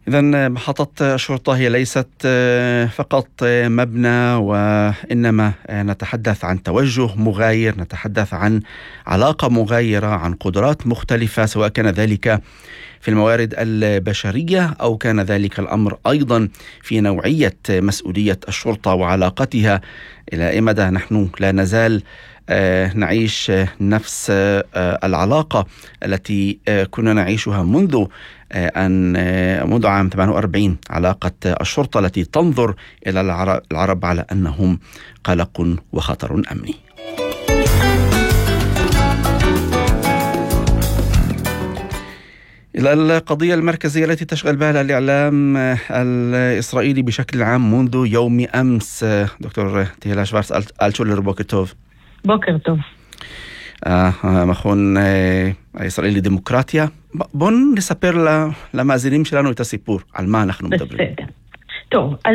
إذن محطة الشرطة هي ليست فقط مبنى، وإنما نتحدث عن توجه مغاير، نتحدث عن علاقة مغايرة، عن قدرات مختلفة، سواء كان ذلك في الموارد البشرية أو كان ذلك الأمر أيضا في نوعية مسؤولية الشرطة وعلاقتها. إلى أي مدى نحن لا نزال نعيش نفس العلاقة التي كنا نعيشها منذ عام 48، علاقة الشرطة التي تنظر إلى العرب على أنهم قلق وخطر أمني. إلى القضية المركزية التي تشغل بالها الإعلام الإسرائيلي بشكل عام منذ يوم أمس. دكتور تهلا שוורץ, אלטשולר, בוקר טוב. בוקר טוב. המכון הישראלי לדמוקרטיה. בואו נספר למאזינים שלנו את הסיפור, על מה אנחנו מדברים. בסדר. טוב, אז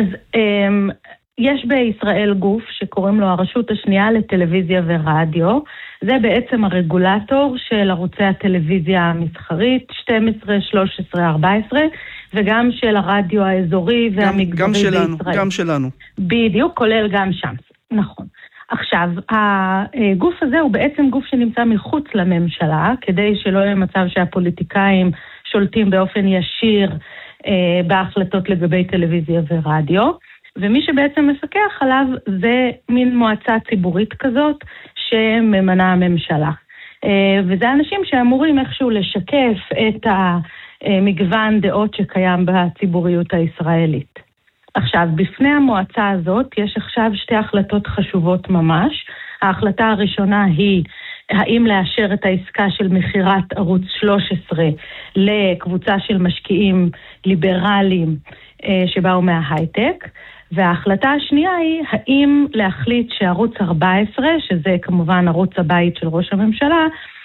יש בישראל גוף שקוראים לו הרשות השנייה לטלוויזיה ורדיו. זה בעצם הרגולטור של ערוצי הטלוויזיה המסחרית, 12, 13, 14, וגם של הרדיו האזורי והמגזרי בישראל. גם שלנו. בדיוק, כולל גם שם. נכון. עכשיו, הגוף הזה הוא בעצם גוף שנמצא מחוץ לממשלה, כדי שלא יהיה מצב שהפוליטיקאים שולטים באופן ישיר בהחלטות לגבי טלוויזיה ורדיו, ומי שבעצם מפקח עליו זה מין מועצה ציבורית כזאת שממנה הממשלה. וזה אנשים שאמורים איכשהו לשקף את המגוון דעות שקיים בציבוריות הישראלית. עכשיו, בפני המועצה הזאת יש עכשיו שתי החלטות חשובות ממש. ההחלטה הראשונה היא האם לאשר את העסקה של מחירת ערוץ 13 לקבוצה של משקיעים ליברליים שבאו מההייטק, וההחלטה השנייה היא האם להחליט שערוץ 14, שזה כמובן ערוץ הבית של ראש הממשלה,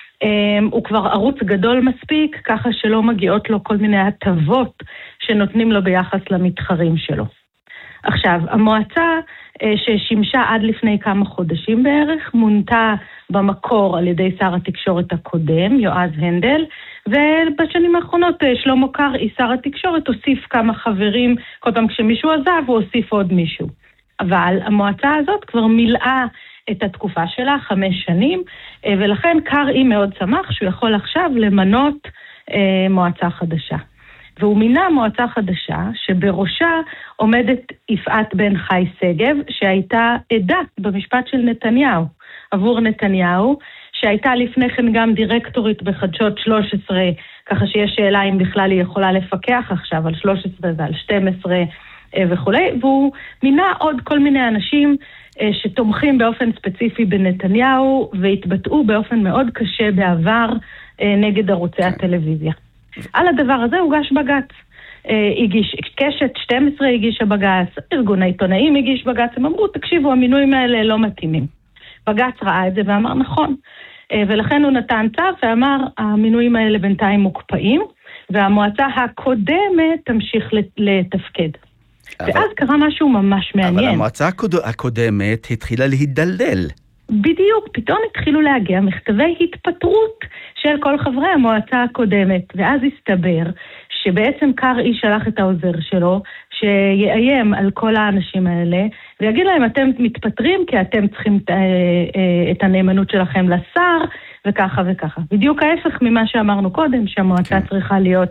הוא כבר ערוץ גדול מספיק, ככה שלא מגיעות לו כל מיני הטבות שנותנים לו ביחס למתחרים שלו. עכשיו, המועצה ששימשה עד לפני כמה חודשים בערך, מונתה במקור על ידי שר התקשורת הקודם, יועז הנדל, ובשנים האחרונות שלמה קרעי, שר התקשורת, הוסיף כמה חברים, כל פעם כשמישהו עזב הוא הוסיף עוד מישהו. אבל המועצה הזאת כבר מילאה את התקופה שלה 5 שנים, ולכן קרעי מאוד שמח שהוא יכול עכשיו למנות מועצה חדשה. והוא מינה מועצה חדשה שבראשה עומדת יפעת בן חי שגב, שהייתה עדה במשפט של נתניהו, עבור נתניהו, שהייתה לפני כן גם דירקטורית בחדשות 13, ככה שיש שאלה אם בכלל היא יכולה לפקח עכשיו על 13 ועל 12 וכו'. והוא מינה עוד כל מיני אנשים שתומכים באופן ספציפי בנתניהו, והתבטאו באופן מאוד קשה בעבר נגד ערוצי הטלוויזיה. על הדבר הזה הוגש בגץ. קשת 12 הגישה בגץ, ארגון העיתונאים הגיש בגץ, הם אמרו, תקשיבו, המינויים האלה לא מתאימים. בגץ ראה את זה ואמר נכון, ולכן הוא נתן צו ואמר, המינויים האלה בינתיים מוקפאים, והמועצה הקודמת תמשיך לתפקד. ואז קרה משהו ממש מעניין. אבל המועצה הקודמת התחילה להידלדל. בדיוק, פתאום התחילו להגיע מכתבי התפטרות של כל חברי המועצה הקודמת, ואז הסתבר שבעצם קרעי שלח את העוזר שלו, שיאיים על כל האנשים האלה, ויגיד להם, אתם מתפטרים כי אתם צריכים את הנאמנות שלכם לשר, וככה וככה. בדיוק ההפך ממה שאמרנו קודם, שהמועצה צריכה להיות